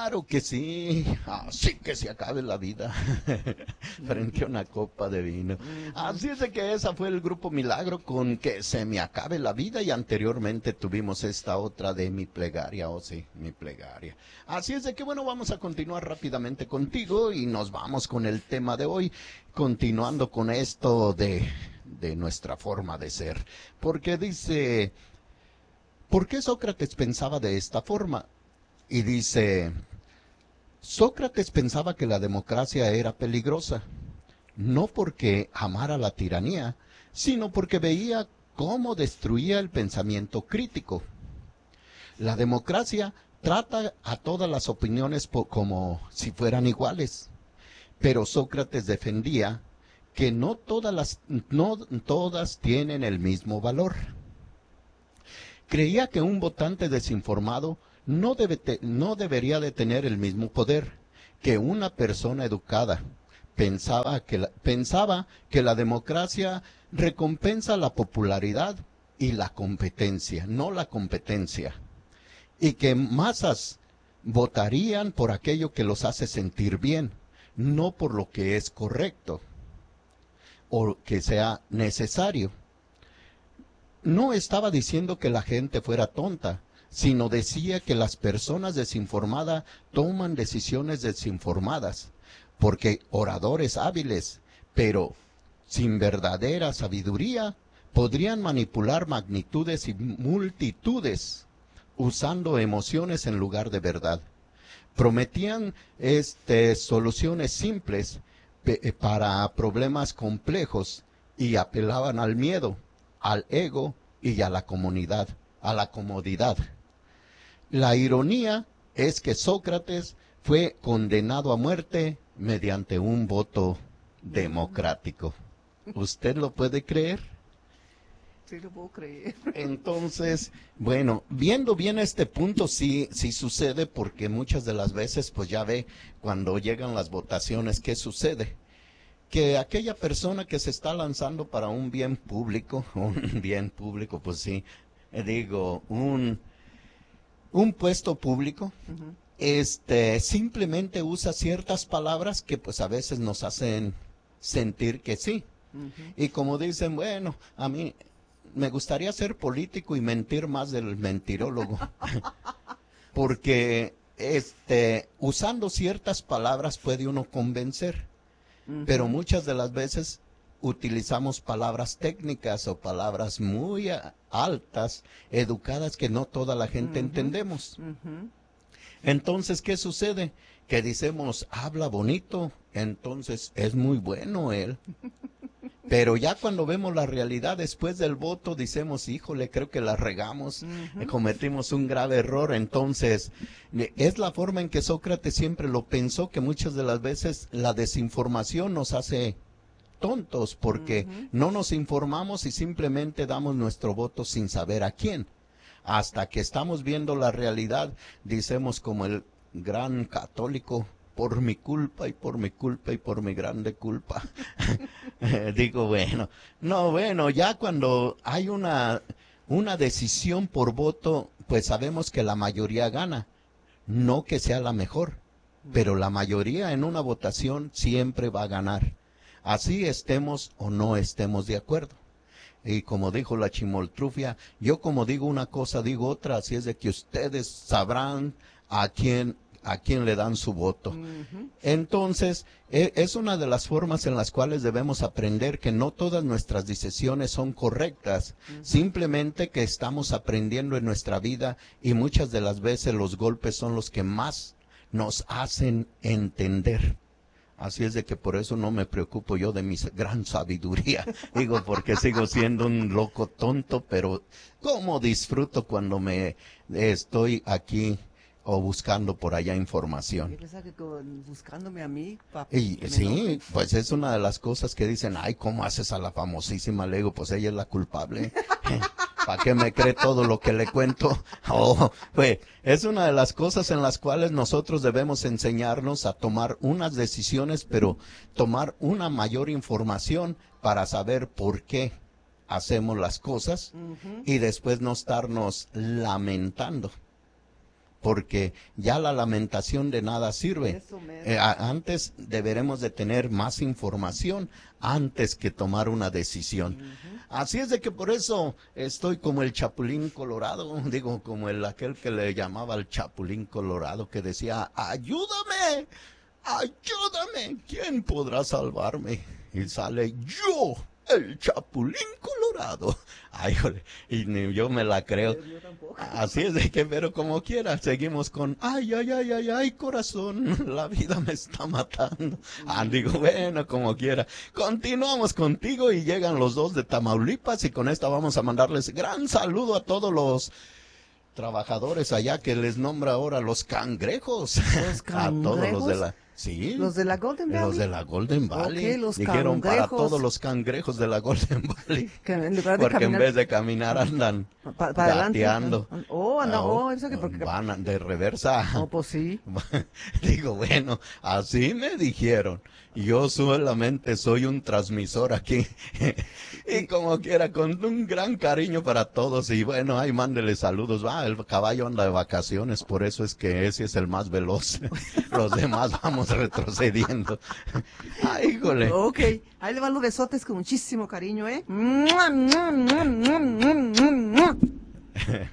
Claro que sí, así que se acabe la vida frente a una copa de vino. Así es de que esa fue el grupo Milagro con Que se me acabe la vida, y anteriormente tuvimos esta otra de Mi plegaria, oh sí, Mi plegaria. Así es de que bueno, vamos a continuar rápidamente contigo y nos vamos con el tema de hoy, continuando con esto de nuestra forma de ser. Porque dice, ¿por qué Sócrates pensaba de esta forma? Y dice, Sócrates pensaba que la democracia era peligrosa, no porque amara la tiranía, sino porque veía cómo destruía el pensamiento crítico. La democracia trata a todas las opiniones como si fueran iguales, pero Sócrates defendía que no todas tienen el mismo valor. Creía que un votante desinformado no debería de tener el mismo poder que una persona educada. Pensaba que la democracia recompensa la popularidad y la competencia, no la competencia. Y que masas votarían por aquello que los hace sentir bien, no por lo que es correcto o que sea necesario. No estaba diciendo que la gente fuera tonta, sino decía que las personas desinformadas toman decisiones desinformadas, porque oradores hábiles, pero sin verdadera sabiduría, podrían manipular magnitudes y multitudes, usando emociones en lugar de verdad. Prometían soluciones simples para problemas complejos y apelaban al miedo, al ego y a la comodidad. La ironía es que Sócrates fue condenado a muerte mediante un voto democrático. ¿Usted lo puede creer? Sí, lo puedo creer. Entonces, bueno, viendo bien este punto, sí sucede, porque muchas de las veces, pues ya ve, cuando llegan las votaciones, ¿qué sucede? Que aquella persona que se está lanzando para un bien público, pues sí, un puesto público, simplemente usa ciertas palabras que pues a veces nos hacen sentir que sí. Y como dicen, bueno, a mí me gustaría ser político y mentir más del mentirólogo. Porque usando ciertas palabras puede uno convencer. Pero muchas de las veces utilizamos palabras técnicas o palabras muy altas, educadas, que no toda la gente entendemos. Entonces, ¿qué sucede? Que decimos, habla bonito, entonces es muy bueno él. Pero ya cuando vemos la realidad después del voto, decimos, híjole, creo que la regamos, cometimos un grave error. Entonces, es la forma en que Sócrates siempre lo pensó, que muchas de las veces la desinformación nos hace tontos, porque no nos informamos y simplemente damos nuestro voto sin saber a quién. Hasta que estamos viendo la realidad, decimos como el gran católico, por mi culpa y por mi culpa y por mi grande culpa. Digo, bueno, ya cuando hay una decisión por voto, pues sabemos que la mayoría gana, no que sea la mejor, pero la mayoría en una votación siempre va a ganar, así estemos o no estemos de acuerdo. Y como dijo la Chimoltrufia, yo como digo una cosa, digo otra, así es de que ustedes sabrán a quién le dan su voto. Entonces, es una de las formas en las cuales debemos aprender que no todas nuestras decisiones son correctas, simplemente que estamos aprendiendo en nuestra vida, y muchas de las veces los golpes son los que más nos hacen entender. Así es de que por eso no me preocupo yo de mi gran sabiduría, digo, porque sigo siendo un loco tonto, pero cómo disfruto cuando me estoy aquí o buscando por allá información. Yo pensaba que buscándome a mí. Y sí, pues es una de las cosas que dicen, ay, ¿cómo haces a la famosísima? Le digo, pues ella es la culpable. ¿Para qué me cree todo lo que le cuento? Pues es una de las cosas en las cuales nosotros debemos enseñarnos a tomar unas decisiones, pero tomar una mayor información para saber por qué hacemos las cosas y después no estarnos lamentando. porque ya la lamentación de nada sirve. Eso mero. Antes deberemos de tener más información antes que tomar una decisión. Así es de que por eso estoy como el Chapulín Colorado, digo, como aquel que le llamaba el Chapulín Colorado, que decía, ayúdame, ayúdame, ¿quién podrá salvarme? Y sale yo, el Chapulín Colorado. Ay, jole, y ni yo me la creo. Yo tampoco. Así es de que, pero como quiera, seguimos con, ay, ay, ay, ay, ay, corazón, la vida me está matando. Digo, bueno, como quiera. Continuamos contigo y llegan los dos de Tamaulipas y con esta vamos a mandarles gran saludo a todos los trabajadores allá que les nombra ahora los cangrejos. ¿Los A todos los de cangrejos? la... Sí. ¿Los de la Golden Valley? Los de la Golden Valley. Ok, los Dijeron para cangrejos. todos los cangrejos de la Golden Valley. Que en lugar de Porque en caminar vez de caminar andan para adelante. gateando. Eso que porque... Van de reversa. Oh, pues sí. Digo, bueno, así me dijeron. Yo solamente soy un transmisor aquí. Y como quiera, con un gran cariño para todos. Y bueno, ahí mándele saludos. El caballo anda de vacaciones, por eso es que ese es el más veloz. Los demás vamos retrocediendo. Ay, híjole. Ok, ahí le van los besotes con muchísimo cariño, ¿eh?